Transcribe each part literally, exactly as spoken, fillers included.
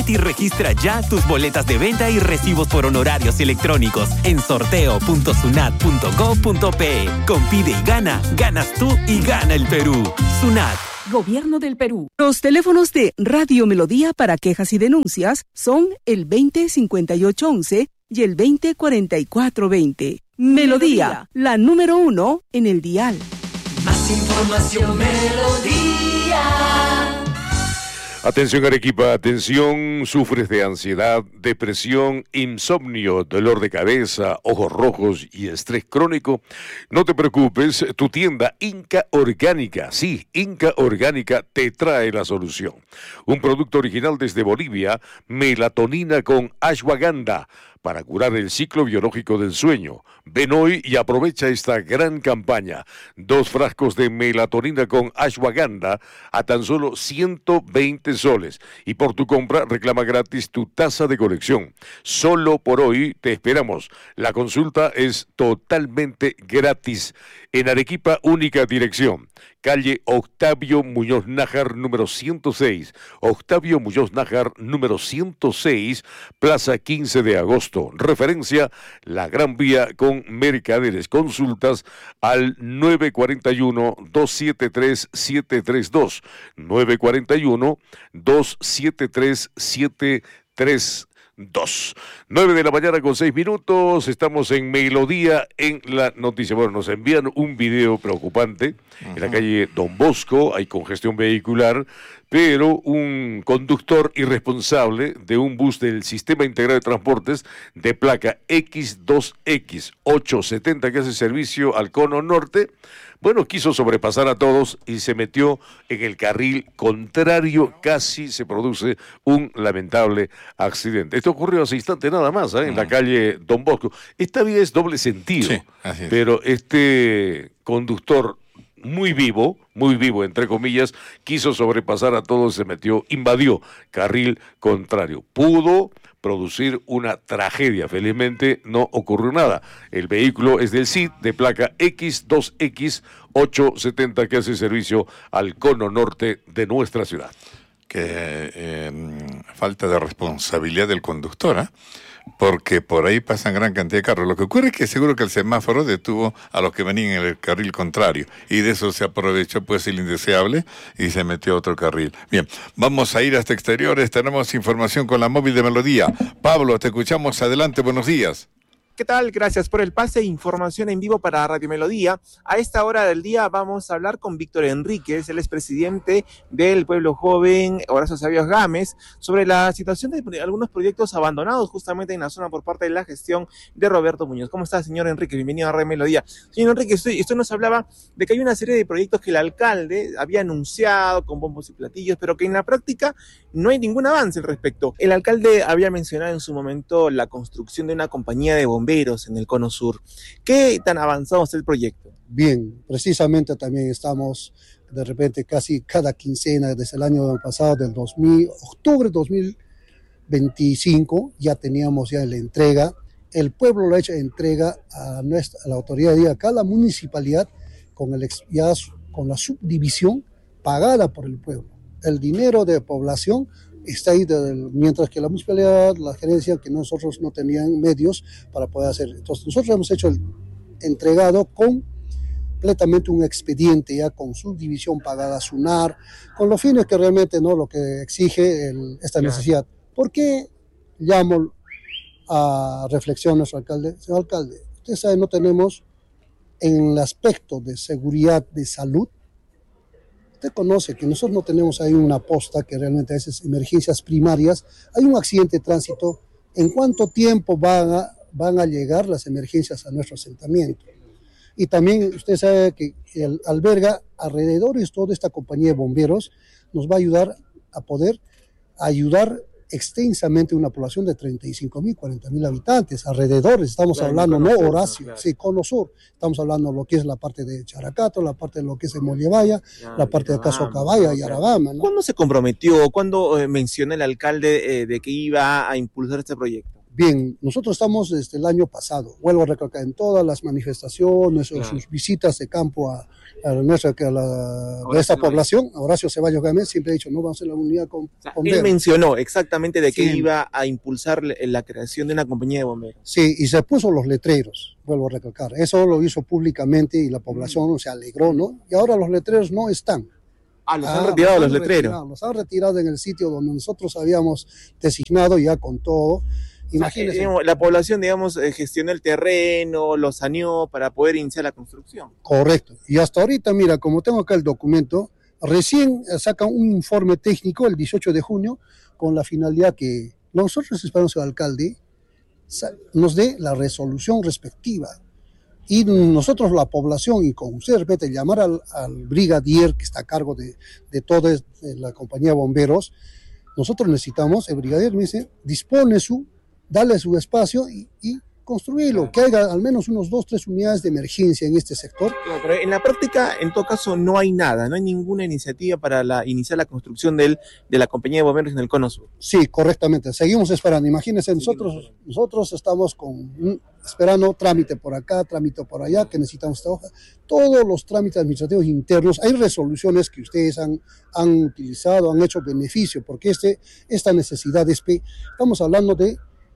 y registra ya tus boletas de venta y recibos por honorarios electrónicos en sorteo punto sunat punto gov punto pe. Compide y gana, ganas tú y gana el Perú. Sunat. Gobierno del Perú. Los teléfonos de Radio Melodía para quejas y denuncias son el veinte cincuenta y ocho once y el veinte cuarenta y cuatro veinte. Melodía, la número uno en el dial. Más información, Melodía. Atención Arequipa, atención, sufres de ansiedad, depresión, insomnio, dolor de cabeza, ojos rojos y estrés crónico. No te preocupes, tu tienda Inca Orgánica, sí, Inca Orgánica te trae la solución. Un producto original desde Bolivia, melatonina con ashwagandha, para curar el ciclo biológico del sueño. Ven hoy y aprovecha esta gran campaña. Dos frascos de melatonina con ashwagandha a tan solo ciento veinte soles. Y por tu compra reclama gratis tu taza de colección. Solo por hoy te esperamos. La consulta es totalmente gratis. En Arequipa, única dirección. Calle Octavio Muñoz Nájar, número ciento seis. Octavio Muñoz Nájar, número ciento seis, Plaza quince de agosto. Referencia, la Gran Vía con Mercaderes. Consultas al nueve cuatro uno, dos siete tres, siete tres dos. nueve cuatro uno, dos siete tres, siete tres dos. nueve de la mañana con seis minutos, estamos en Melodía en la noticia. Bueno, nos envían un video preocupante. Uh-huh. En la calle Don Bosco hay congestión vehicular, pero un conductor irresponsable de un bus del Sistema Integrado de Transportes de placa equis dos equis ochocientos setenta que hace servicio al Cono Norte, bueno, quiso sobrepasar a todos y se metió en el carril contrario. Casi se produce un lamentable accidente. Esto ocurrió hace instante nada más, ¿eh? En uh-huh. la calle Don Bosco. Esta vía es doble sentido, sí, así es. Pero este conductor muy vivo, muy vivo, entre comillas, quiso sobrepasar a todos, se metió, invadió carril contrario. Pudo producir una tragedia. Felizmente no ocurrió nada. El vehículo es del C I D de placa equis dos equis ochocientos setenta que hace servicio al Cono Norte de nuestra ciudad. Que eh, falta de responsabilidad del conductor, ¿eh? Porque por ahí pasan gran cantidad de carros. Lo que ocurre es que seguro que el semáforo detuvo a los que venían en el carril contrario y de eso se aprovechó pues el indeseable y se metió a otro carril. Bien, vamos a ir hasta exteriores, tenemos información con la móvil de Melodía. Pablo, te escuchamos, adelante, buenos días. ¿Qué tal? Gracias por el pase. Información en vivo para Radio Melodía. A esta hora del día vamos a hablar con Víctor Enríquez, el expresidente del Pueblo Joven, Horacio Sabios Gámez, sobre la situación de algunos proyectos abandonados justamente en la zona por parte de la gestión de Roberto Muñoz. ¿Cómo está, señor Enríquez? Bienvenido a Radio Melodía. Señor Enríquez, usted, usted nos hablaba de que hay una serie de proyectos que el alcalde había anunciado con bombos y platillos, pero que en la práctica no hay ningún avance al respecto. El alcalde había mencionado en su momento la construcción de una compañía de bomberos en el Cono Sur. ¿Qué tan avanzado es el proyecto? Bien, precisamente también estamos de repente casi cada quincena desde el año pasado, del dos mil, octubre de dos mil veinticinco, ya teníamos ya la entrega. El pueblo lo ha hecho entrega a, nuestra, a la autoridad de acá, la municipalidad, con, el, ya, con la subdivisión pagada por el pueblo. El dinero de población está ahí, de, mientras que la municipalidad, la gerencia, que nosotros no tenían medios para poder hacer. Entonces nosotros hemos hecho el entregado con completamente un expediente ya con subdivisión pagada a SUNAR, con los fines que realmente no lo que exige el, esta necesidad. ¿Por qué llamo a reflexión a nuestro alcalde? Señor alcalde, usted sabe, no tenemos en el aspecto de seguridad de salud. Usted conoce que nosotros no tenemos ahí una posta que realmente a esas emergencias primarias, hay un accidente de tránsito, ¿en cuánto tiempo van a, van a llegar las emergencias a nuestro asentamiento? Y también usted sabe que el alberga alrededor de toda esta compañía de bomberos, nos va a ayudar a poder ayudar extensamente una población de treinta y cinco mil, cuarenta mil habitantes, alrededores, estamos claro, hablando, no Horacio, claro. sí, Cono Sur, estamos hablando de lo que es la parte de Characato, la parte de lo que es de Mollevaya, claro, la parte de Caso Cabaya y Arabama, ¿no? ¿Cuándo se comprometió, cuándo eh, mencionó el alcalde eh, de que iba a impulsar este proyecto? Bien, nosotros estamos desde el año pasado, vuelvo a recalcar, en todas las manifestaciones Claro. o sus visitas de campo a, a, nuestra, a, la, a esta población, a Horacio Ceballos Gámez siempre ha dicho, no vamos a hacer la unidad con O sea, él bomberos. mencionó exactamente de que Sí. iba a impulsar la, la creación de una compañía de bomberos. Sí, y se puso los letreros, vuelvo a recalcar, eso lo hizo públicamente y la población Mm. se alegró, ¿no? Y ahora los letreros no están. Ah, los Ah, han retirado los los han letreros. retirado, los han retirado en el sitio donde nosotros habíamos designado ya con todo. Imagínense. O sea, eh, digamos, la población, digamos, eh, gestionó el terreno, lo saneó para poder iniciar la construcción. Correcto. Y hasta ahorita, mira, como tengo acá el documento, recién eh, sacan un informe técnico el dieciocho de junio con la finalidad que nosotros esperamos que el alcalde sa- nos dé la resolución respectiva. Y nosotros, la población, y con usted de repente llamar al, al brigadier que está a cargo de, de toda es- de la compañía de bomberos, nosotros necesitamos, el brigadier me dice, dispone su, dale su espacio y, y construirlo, que haya al menos unos dos, tres unidades de emergencia en este sector. Claro, pero en la práctica, en todo caso, no hay nada, no hay ninguna iniciativa para la, iniciar la construcción del, de la compañía de bomberos en el Cono Sur. Sí, correctamente, seguimos esperando. Imagínense, nosotros, nosotros estamos con un- esperando trámite por acá, trámite por allá, que necesitamos esta hoja. Todos los trámites administrativos internos, hay resoluciones que ustedes han, han utilizado, han hecho beneficio, porque este, esta necesidad es, pe- estamos hablando de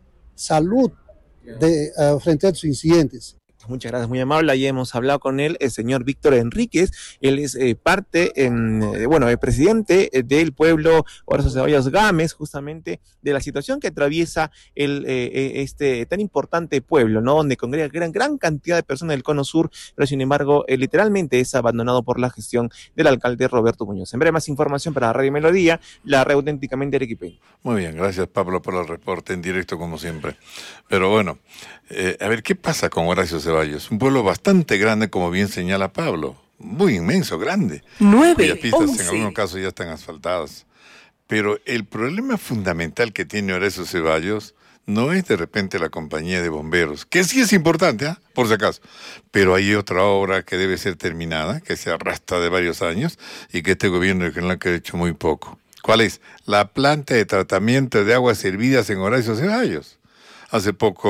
salud de, uh, frente a estos incidentes. Muchas gracias, muy amable. Ahí hemos hablado con él, el señor Víctor Enríquez. Él es eh, parte, en, eh, bueno, el presidente del pueblo Horacio Ceballos Gámez, justamente de la situación que atraviesa el, eh, eh, este tan importante pueblo, ¿no? Donde congrega gran, gran cantidad de personas del Cono Sur, pero sin embargo, eh, literalmente es abandonado por la gestión del alcalde Roberto Muñoz. En breve, más información para Radio Melodía, la red auténticamente arequipeña. Muy bien, gracias Pablo por el reporte en directo como siempre. Pero bueno, eh, a ver, ¿qué pasa con Horacio Ceballos? Un pueblo bastante grande, como bien señala Pablo, muy inmenso, grande. nueve, Cuyas pistas en once. algunos casos ya están asfaltadas. Pero el problema fundamental que tiene Horacio Ceballos no es de repente la compañía de bomberos, que sí es importante, ¿ah? Por si acaso, pero hay otra obra que debe ser terminada, que se arrastra de varios años y que este gobierno regional que ha hecho muy poco. ¿Cuál es? La planta de tratamiento de aguas servidas en Horacio Ceballos. Hace poco,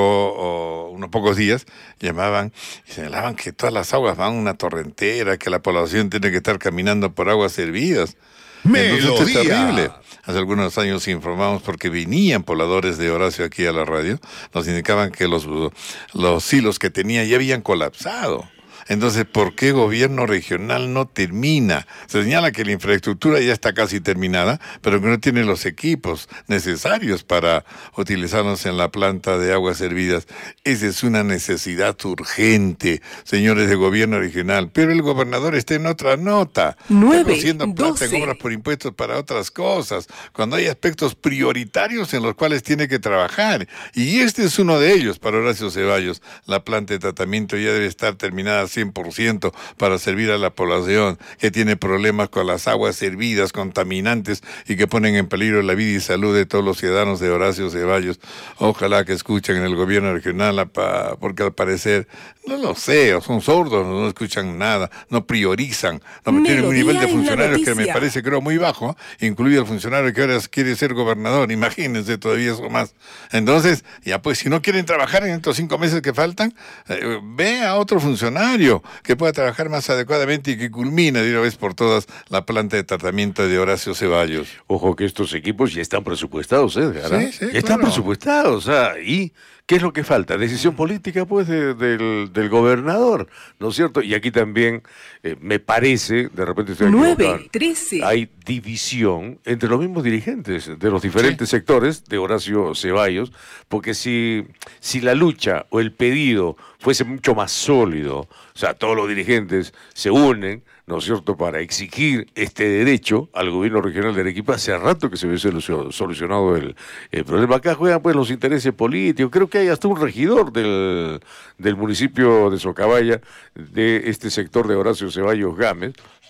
o unos pocos días, llamaban y señalaban que todas las aguas van a una torrentera, que la población tiene que estar caminando por aguas servidas. Entonces, esto es terrible. Hace algunos años informamos porque venían pobladores de Horacio aquí a la radio, nos indicaban que los, los silos que tenía ya habían colapsado. Entonces, ¿por qué gobierno regional no termina? Se señala que la infraestructura ya está casi terminada, pero que no tiene los equipos necesarios para utilizarlos en la planta de aguas servidas. Esa es una necesidad urgente, señores de gobierno regional. Pero el gobernador está en otra nota. Nueve, Está cociendo plata doce. en obras por impuestos para otras cosas, cuando hay aspectos prioritarios en los cuales tiene que trabajar. Y este es uno de ellos para Horacio Ceballos. La planta de tratamiento ya debe estar terminada cien por ciento para servir a la población que tiene problemas con las aguas servidas, contaminantes y que ponen en peligro la vida y salud de todos los ciudadanos de Horacio Ceballos. Ojalá que escuchen en el gobierno regional, porque al parecer, no lo sé, son sordos, no escuchan nada, no priorizan, no tienen un nivel de funcionarios que me parece, creo, muy bajo, incluido el funcionario que ahora quiere ser gobernador, imagínense todavía eso más. Entonces, ya pues, si no quieren trabajar en estos cinco meses que faltan, eh, ve a otro funcionario que pueda trabajar más adecuadamente y que culmine de una vez por todas la planta de tratamiento de Horacio Ceballos. Ojo que estos equipos ya están presupuestados, Edgar. Sí, ¿eh? sí, ya claro. están presupuestados. Ah, ¿y qué es lo que falta? Decisión política, pues, de- del, del gobernador, ¿no es cierto? Y aquí también eh, me parece, de repente estoy equivocado, nueve, trece. hay división entre los mismos dirigentes de los diferentes Sí. sectores de Horacio Ceballos, porque si, si la lucha o el pedido fuese mucho más sólido, o sea, todos los dirigentes se unen, ¿no es cierto?, para exigir este derecho al gobierno regional de Arequipa, hace rato que se hubiese solucio- solucionado el, el problema. Acá juegan pues los intereses políticos, creo que hay hasta un regidor del, del municipio de Socabaya, de este sector de Horacio Ceballos Gámez,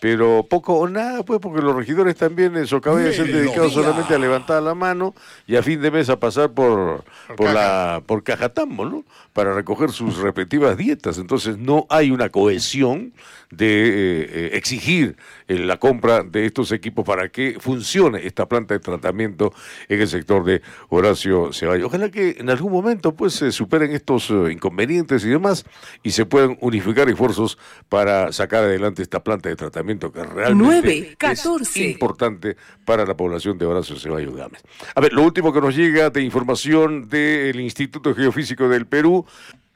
pero poco o nada, pues, porque los regidores también en Socabaya se han dedicado solamente a levantar la mano y a fin de mes a pasar por, por, por la por Cajatambo, ¿no? Para recoger sus respectivas dietas. Entonces no hay una cohesión de eh, eh, exigir eh, la compra de estos equipos para que funcione esta planta de tratamiento en el sector de Horacio Ceballos. Ojalá que en algún momento pues se superen estos uh, inconvenientes y demás y se puedan unificar esfuerzos para sacar adelante esta planta de tratamiento que realmente nueve, catorce. es importante para la población de Horacio Ceballos Gámez. A ver, lo último que nos llega de información del Instituto Geofísico del Perú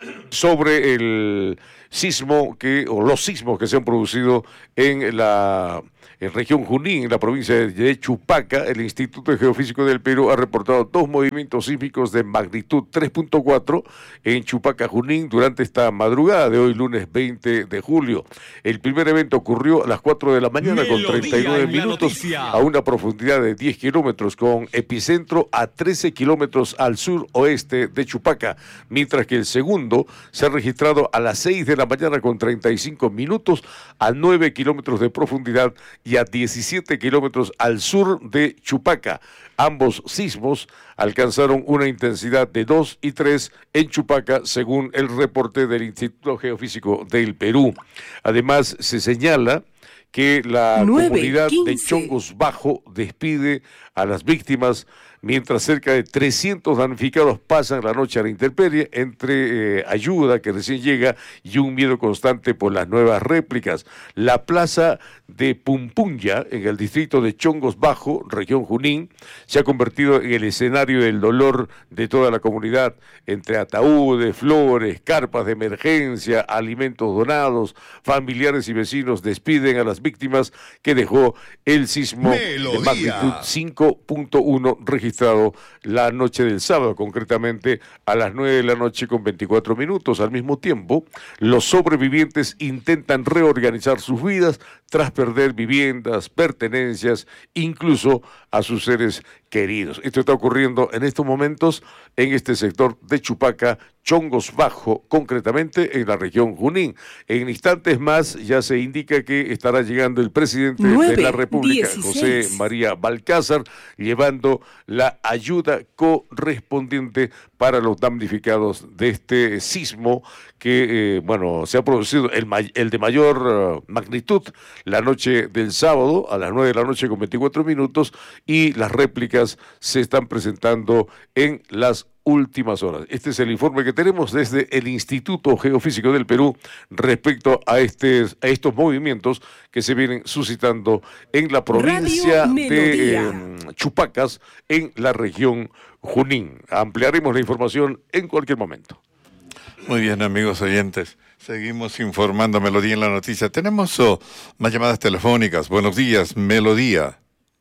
sobre el sismo que o los sismos que se han producido en la en región Junín, en la provincia de Chupaca. El Instituto Geofísico del Perú ha reportado dos movimientos sísmicos de magnitud tres punto cuatro en Chupaca, Junín, durante esta madrugada de hoy, lunes veinte de julio. El primer evento ocurrió a las cuatro de la mañana con treinta y nueve minutos a una profundidad de diez kilómetros, con epicentro a trece kilómetros al sur-oeste de Chupaca, mientras que el segundo se ha registrado a las seis de la mañana con treinta y cinco minutos a nueve kilómetros de profundidad y a diecisiete kilómetros al sur de Chupaca. Ambos sismos alcanzaron una intensidad de dos y tres en Chupaca, según el reporte del Instituto Geofísico del Perú. Además, se señala que la nueve, comunidad quince. de Chongos Bajo despide a las víctimas, mientras cerca de trescientos damnificados pasan la noche a la intemperie entre eh, ayuda que recién llega y un miedo constante por las nuevas réplicas. La plaza de Pumpunya, en el distrito de Chongos Bajo, región Junín, se ha convertido en el escenario del dolor de toda la comunidad, entre ataúdes, flores, carpas de emergencia, alimentos donados. Familiares y vecinos despiden a las víctimas que dejó el sismo Melodía. de magnitud cinco punto uno registrado la noche del sábado, concretamente a las nueve de la noche con veinticuatro minutos. Al mismo tiempo, los sobrevivientes intentan reorganizar sus vidas tras perder viviendas, pertenencias, incluso a sus seres queridos. Esto está ocurriendo en estos momentos en este sector de Chupaca, Chongos Bajo, concretamente en la región Junín. En instantes más ya se indica que estará llegando el presidente nueve, de la República, dieciséis. José María Balcázar, llevando la ayuda correspondiente para los damnificados de este sismo que, eh, bueno, se ha producido el, el de mayor uh, magnitud la noche del sábado a las nueve de la noche con veinticuatro minutos, y las réplicas se están presentando en las últimas horas. Este es el informe que tenemos desde el Instituto Geofísico del Perú respecto a, este, a estos movimientos que se vienen suscitando en la provincia de eh, Chupacas, en la región Junín. Ampliaremos la información en cualquier momento. Muy bien, amigos oyentes. Seguimos informando Melodía en la noticia. Tenemos oh, más llamadas telefónicas. Buenos días, Melodía.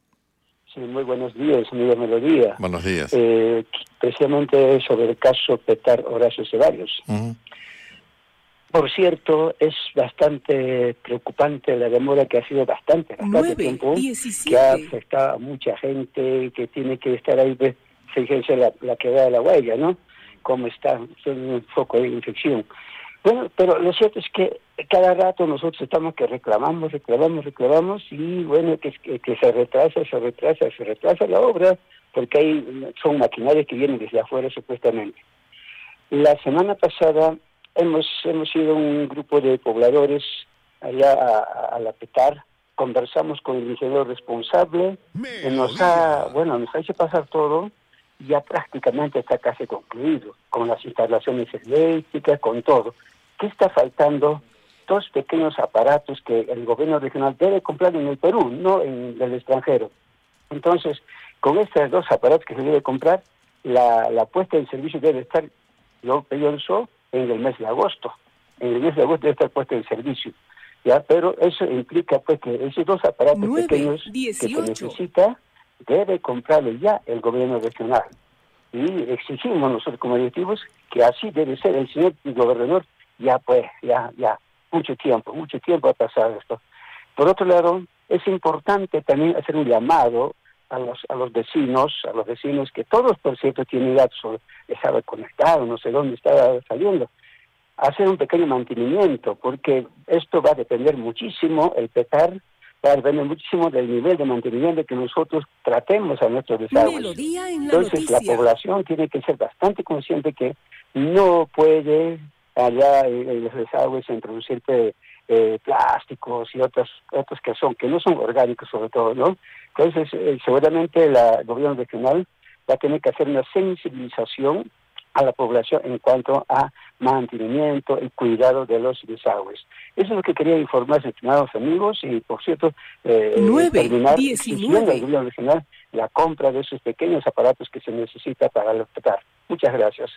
Sí, muy buenos días, amiga Melodía. Buenos días. Eh, precisamente sobre el caso Petar Horacio Ceballos. Uh-huh. Por cierto, es bastante preocupante la demora que ha sido bastante, bastante nueve, tiempo, diecisiete. Que ha afectado a mucha gente, que tiene que estar ahí, fíjense la, la queda de la huella, ¿no? Cómo está, es un foco de infección. Bueno, pero lo cierto es que cada rato nosotros estamos que reclamamos, reclamamos, reclamamos, y bueno, que, que, que se retrasa, se retrasa, se retrasa la obra, porque hay, son maquinarias que vienen desde afuera supuestamente. La semana pasada hemos hemos ido un grupo de pobladores allá a, a la Petar, conversamos con el ingeniero responsable, que nos ha, bueno, nos ha hecho pasar todo, ya prácticamente está casi concluido, con las instalaciones eléctricas, con todo. ¿Qué está faltando? Dos pequeños aparatos que el gobierno regional debe comprar en el Perú, no en el extranjero. Entonces, con estos dos aparatos que se debe comprar, la, la puesta en servicio debe estar, yo pienso, en el mes de agosto. En el mes de agosto debe estar puesta en servicio. ¿Ya? Pero eso implica pues que esos dos aparatos nueve, pequeños dieciocho. Que se necesita, debe comprarlo ya el gobierno regional. Y exigimos nosotros como directivos que así debe ser. El señor gobernador ya pues, ya, ya, mucho tiempo, mucho tiempo ha pasado esto. Por otro lado, es importante también hacer un llamado a los a los vecinos, a los vecinos que todos, por cierto, tienen datos, estaba conectado, no sé dónde estaba saliendo, hacer un pequeño mantenimiento, porque esto va a depender muchísimo, el Petar, sea, depende muchísimo del nivel de mantenimiento que nosotros tratemos a nuestros desagües. Entonces, la población tiene que ser bastante consciente que no puede allá en los desagües introducir eh, plásticos y otras otros que son que no son orgánicos sobre todo, ¿no? Entonces, eh, seguramente la, el gobierno regional va a tener que hacer una sensibilización a la población en cuanto a mantenimiento y cuidado de los desagües. Eso es lo que quería informar, estimados amigos, y por cierto, eh, terminar exigiendo al gobierno regional la compra de esos pequeños aparatos que se necesita para tratar. Muchas gracias.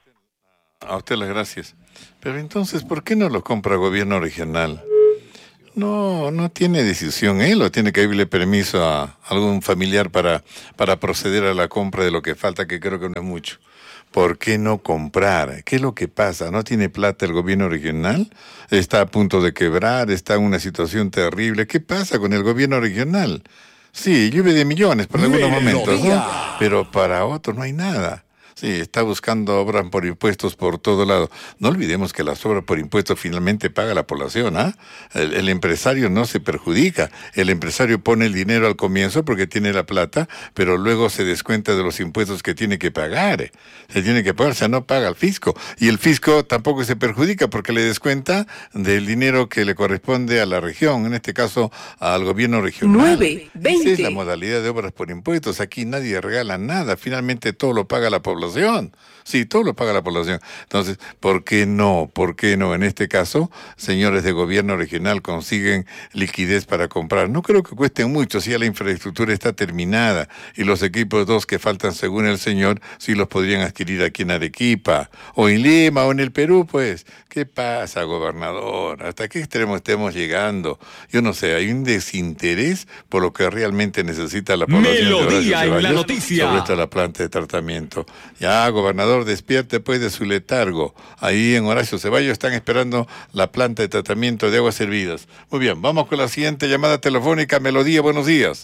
A usted las gracias. Pero entonces, ¿por qué no lo compra el gobierno regional? No, no tiene decisión él, o tiene que darle permiso a algún familiar para, para proceder a la compra de lo que falta, que creo que no es mucho. ¿Por qué no comprar? ¿Qué es lo que pasa? ¿No tiene plata el gobierno regional? ¿Está a punto de quebrar? ¿Está en una situación terrible? ¿Qué pasa con el gobierno regional? Sí, llueve de millones por algunos momentos, ¿no? Pero para otros no hay nada. Sí, está buscando obras por impuestos por todo lado. No olvidemos que las obras por impuestos finalmente paga la población, ¿ah? ¿eh? El, el empresario no se perjudica. El empresario pone el dinero al comienzo porque tiene la plata, pero luego se descuenta de los impuestos que tiene que pagar. ¿eh? Se tiene que pagar, o sea, no paga al fisco. Y el fisco tampoco se perjudica porque le descuenta del dinero que le corresponde a la región, en este caso al gobierno regional. nueve, veinte. Esa es la modalidad de obras por impuestos. Aquí nadie regala nada. Finalmente todo lo paga la población. Sí, todo lo paga la población. Entonces, ¿por qué no? ¿Por qué no? En este caso, señores de gobierno regional consiguen liquidez para comprar. No creo que cuesten mucho si ya la infraestructura está terminada y los equipos dos que faltan, según el señor, sí los podrían adquirir aquí en Arequipa o en Lima o en el Perú, pues. ¿Qué pasa, gobernador? ¿Hasta qué extremo estemos llegando? Yo no sé, hay un desinterés por lo que realmente necesita la población. Melodía en la noticia. Sobre esta la planta de tratamiento. Ya, gobernador, despierte pues de su letargo. Ahí en Horacio Ceballos están esperando la planta de tratamiento de aguas servidas. Muy bien, vamos con la siguiente llamada telefónica. Melodía, buenos días.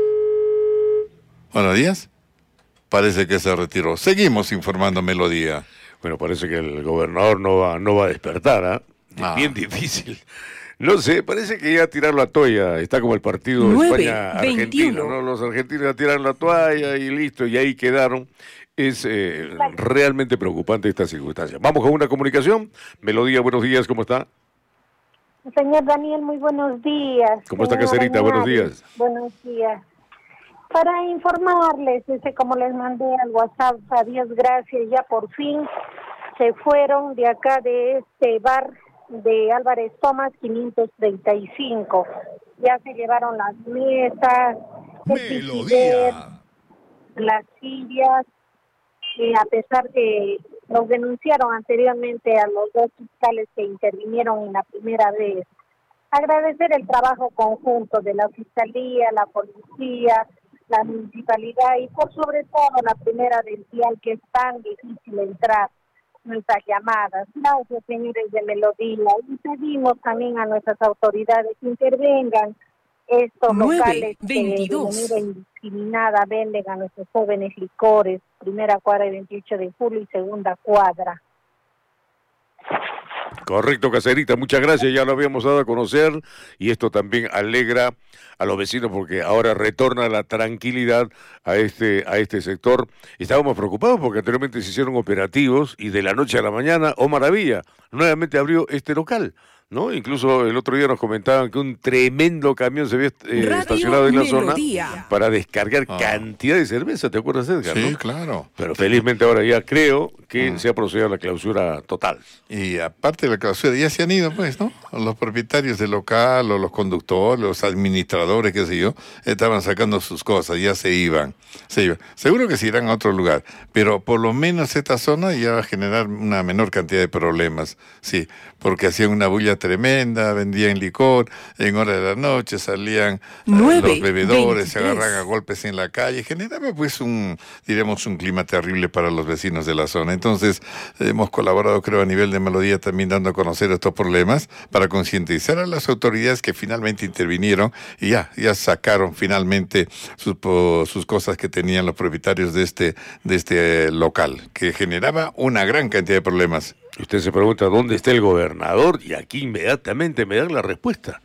Buenos días. Parece que se retiró. Seguimos informando, Melodía. Bueno, parece que el gobernador no va, no va a despertar, ¿eh? Es ah. bien difícil. No sé, parece que ya tirar la toalla, está como el partido España-Argentina, ¿no? Los argentinos ya tiraron la toalla y listo, y ahí quedaron. Es eh, realmente preocupante esta circunstancia. Vamos con una comunicación. Melodía, buenos días, ¿cómo está? Señor Daniel, muy buenos días. ¿Cómo está, Caserita? Buenos días. Buenos días. Para informarles, ese como les mandé al WhatsApp, a Dios gracias, ya por fin se fueron de acá de este bar de Álvarez Tomás quinientos treinta y cinco. Ya se llevaron las mesas, el piquiller, las sillas, y a pesar que nos denunciaron anteriormente a los dos fiscales que intervinieron en la primera vez. Agradecer el trabajo conjunto de la Fiscalía, la Policía, la Municipalidad y por sobre todo la primera del dial, que es tan difícil entrar nuestras llamadas. Gracias, señores de Melodía, y pedimos también a nuestras autoridades que intervengan estos locales que de manera indiscriminada venden a nuestros jóvenes licores, primera cuadra y veintiocho de julio y segunda cuadra. Correcto, Caserita, muchas gracias, ya lo habíamos dado a conocer y esto también alegra a los vecinos porque ahora retorna la tranquilidad a este a este sector. Estábamos preocupados porque anteriormente se hicieron operativos y de la noche a la mañana, oh maravilla, nuevamente abrió este local, ¿no? Incluso el otro día nos comentaban que un tremendo camión se había eh, estacionado en la Melodía. Zona para descargar ah. cantidad de cerveza, ¿te acuerdas, Edgar? Sí, ¿no? claro. Pero felizmente ahora ya creo que mm. se ha procedido a la clausura total. Y aparte de la clausura, ya se han ido, pues, ¿no? Los propietarios del local, o los conductores, los administradores, qué sé yo, estaban sacando sus cosas, ya se iban, se iban. Seguro que se irán a otro lugar, pero por lo menos esta zona ya va a generar una menor cantidad de problemas, sí, porque hacían una bulla tremenda, vendían licor, en horas de la noche salían nueve, los bebedores, veintitrés. Se agarraban a golpes en la calle, generaba pues un, diremos, un clima terrible para los vecinos de la zona. Entonces, hemos colaborado, creo, a nivel de Melodía también dando a conocer estos problemas para concientizar a las autoridades que finalmente intervinieron y ya, ya sacaron finalmente sus, sus cosas que tenían los propietarios de este, de este local, que generaba una gran cantidad de problemas. Usted se pregunta dónde está el gobernador y aquí inmediatamente me da la respuesta.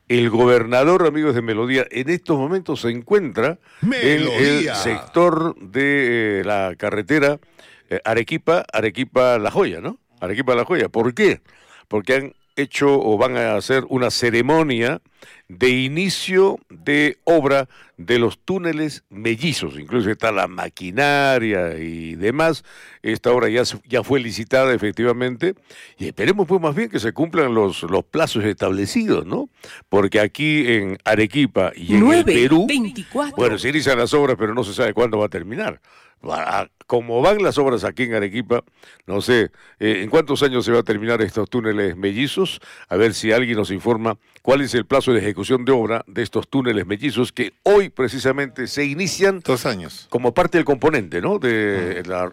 El gobernador, amigos de Melodía, en estos momentos se encuentra Melodía. en el sector de eh, la carretera eh, Arequipa, Arequipa-La Joya, ¿no? Arequipa-La Joya. ¿Por qué? Porque han hecho o van a hacer una ceremonia de inicio de obra de los túneles mellizos, incluso está la maquinaria y demás. Esta obra ya, ya fue licitada efectivamente y esperemos pues más bien que se cumplan los, los plazos establecidos, ¿no? Porque aquí en Arequipa y en nueve, el Perú, veinticuatro. Bueno, se inician las obras pero no se sabe cuándo va a terminar. Como van las obras aquí en Arequipa, no sé, eh, ¿en cuántos años se va a terminar estos túneles mellizos? A ver si alguien nos informa cuál es el plazo de ejecución de obra de estos túneles mellizos que hoy precisamente se inician. Dos años. Como parte del componente, ¿no? De la